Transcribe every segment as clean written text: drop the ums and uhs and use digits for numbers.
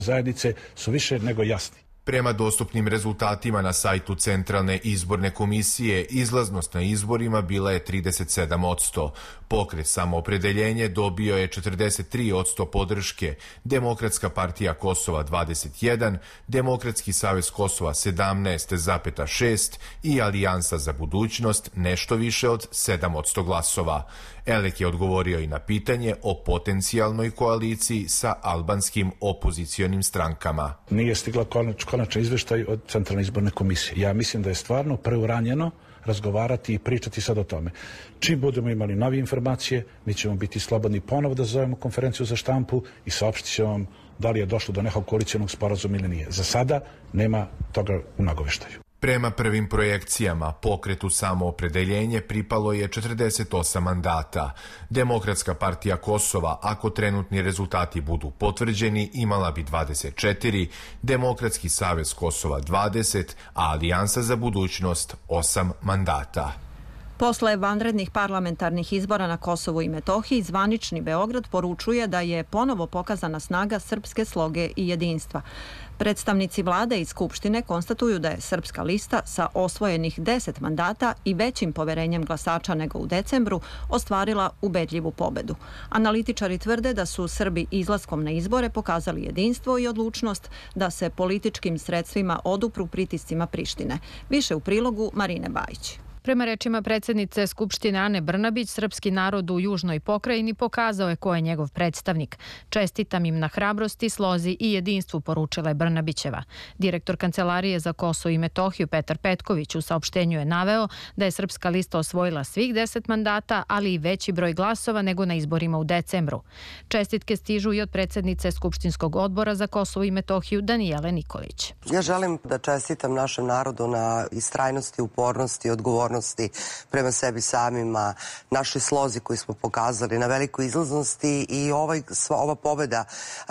zajednice su više nego jasni. Prema dostupnim rezultatima na sajtu Centralne izborne komisije, izlaznost na izborima bila je 37%. Pokret Samoopredeljenje dobio je 43% podrške, Demokratska partija Kosova 21%, Demokratski savez Kosova 17,6% i Alijansa za budućnost nešto više od 7% glasova. Elek je odgovorio i na pitanje o potencijalnoj koaliciji sa albanskim opozicionim strankama. Nije stigla konačan izveštaj od Centralne izborne komisije. Ja mislim da je stvarno preuranjeno razgovarati i pričati sad o tome. Čim budemo imali nove informacije, mi ćemo biti slobodni ponovo da zovemo konferenciju za štampu i saopštit ćemo vam da li je došlo do nekog koalicionog sporazuma ili nije. Za sada nema toga u nagoveštaju. Prema prvim projekcijama, Pokretu Samoopredeljenje pripalo je 48 mandata. Demokratska partija Kosova, ako trenutni rezultati budu potvrđeni, imala bi 24, Demokratski savez Kosova 20, a Alijansa za budućnost 8 mandata. Posle vanrednih parlamentarnih izbora na Kosovu i Metohiji, zvanični Beograd poručuje da je ponovo pokazana snaga srpske sloge i jedinstva. Predstavnici vlade i Skupštine konstatuju da je Srpska lista sa osvojenih 10 mandata i većim poverenjem glasača nego u decembru ostvarila ubedljivu pobedu. Analitičari tvrde da su Srbi izlaskom na izbore pokazali jedinstvo i odlučnost da se političkim sredstvima odupru pritiscima Prištine. Više u prilogu Marine Bajić. Prema rečima predsjednice Skupštine Ane Brnabić, srpski narod u južnoj pokrajini pokazao je ko je njegov predstavnik. Čestitam im na hrabrosti, slozi i jedinstvu, poručila je Brnabićeva. Direktor Kancelarije za Kosovo i Metohiju Petar Petković u saopštenju je naveo da je Srpska lista osvojila svih 10 mandata, ali i veći broj glasova nego na izborima u decembru. Čestitke stižu i od predsjednice Skupštinskog odbora za Kosovo i Metohiju Danijele Nikolić. Ja želim da čestitam našem narodu na istrajnosti, upornosti, odgovornosti prema sebi samima, našoj slozi koju smo pokazali, na velikoj izlaznosti i ova pobjeda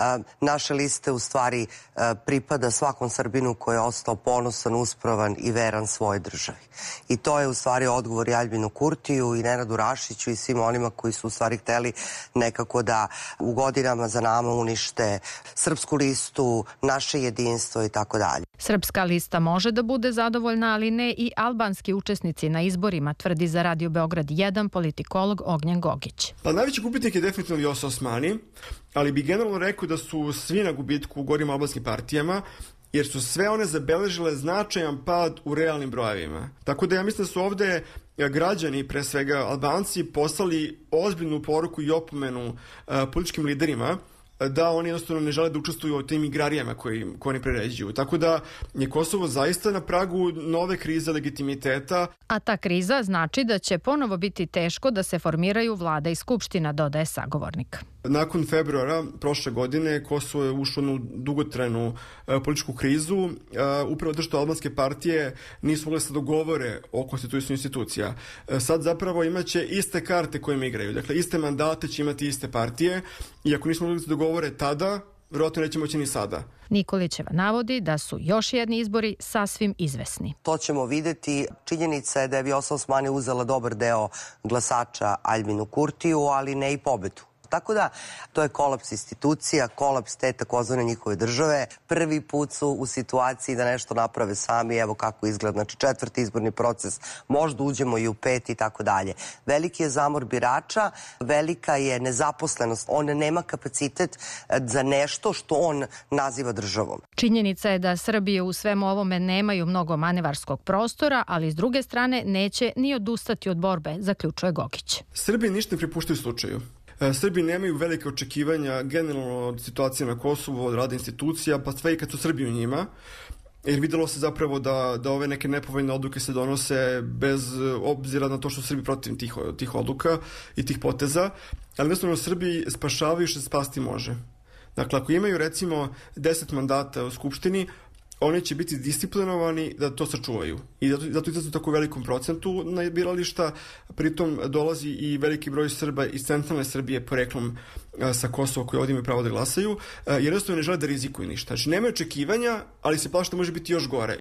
naše liste u stvari pripada svakom Srbinu koji je ostao ponosan, uspravan i veran svojoj državi. I to je u stvari odgovor i Aljbinu Kurtiju i Nenadu Rašiću i svim onima koji su u stvari hteli nekako da u godinama za nama unište Srpsku listu, naše jedinstvo i tako dalje. Srpska lista može da bude zadovoljna, ali ne i albanski učesnici na izborima, tvrdi za Radio Beograd 1 politikolog Ognjen Gogić. Pa najveći gubitnik je definitivno Vjosa Osmani, ali bi generalno rekao da su svi na gubitku u gorim albanskim partijama, jer su sve one zabeležile značajan pad u realnim brojevima. Tako da ja mislim da su ovde građani, pre svega Albanci, poslali ozbiljnu poruku i opomenu političkim liderima da oni jednostavno ne žele da učestvuju u tim igrarijama koje oni priređuju. Tako da je Kosovo zaista na pragu nove krize legitimiteta. A ta kriza znači da će ponovo biti teško da se formiraju vlada i skupština, dodaje sagovornik. Nakon februara prošle godine Kosovo je ušlo u dugotrajnu političku krizu, upravo to što albanske partije nisu mogle se dogovore o konstituisanju institucija. Sad zapravo imaće iste karte koje im igraju, dakle iste mandate će imati iste partije i ako nismo mogli se dogovore tada, vjerojatno nećemo moći ni sada. Nikolićeva navodi da su još jedni izbori sasvim izvesni. To ćemo vidjeti. Činjenica je da je Vjosa Osmani uzela dobar deo glasača Aljbinu Kurtiju, ali ne i pobedu. Tako da, to je kolaps institucija, kolaps te takozvane njihove države. Prvi put su u situaciji da nešto naprave sami, evo kako izgleda. Znači, 4. izborni proces, možda uđemo i u 5. i tako dalje. Veliki je zamor birača, velika je nezaposlenost. On nema kapacitet za nešto što on naziva državom. Činjenica je da Srbije u svemu ovome nemaju mnogo manevarskog prostora, ali s druge strane neće ni odustati od borbe, zaključuje Gogić. Srbi ništa ne prepuštaju slučaju. Srbi nemaju velike očekivanja generalno od situacije na Kosovu, od rada institucija, pa sve i kad su Srbi u njima. Jer videlo se zapravo da ove neke nepovoljne odluke se donose bez obzira na to što su Srbi protiv tih odluka i tih poteza. Ali jednostavno Srbi spašavaju što se spasti može. Dakle, ako imaju recimo 10 mandata u Skupštini, oni će biti disciplinovani da to sačuvaju. I zato izlazu tako velikom procentu na birališta, pritom dolazi i veliki broj Srba iz centralne Srbije poreklom sa Kosova koji ovdje imaju pravo da glasaju, jer jednostavno ne žele da rizikuju ništa. Znači, nema očekivanja, ali se plaše da može biti još gore.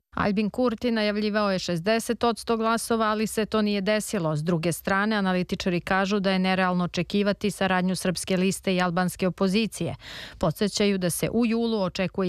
Albin Kurti najavljivao je 60% glasova, ali se to nije desilo. S druge strane, analitičari kažu da je nerealno očekivati saradnju Srpske liste i albanske opozicije. Podsjećaju da se u julu očekuje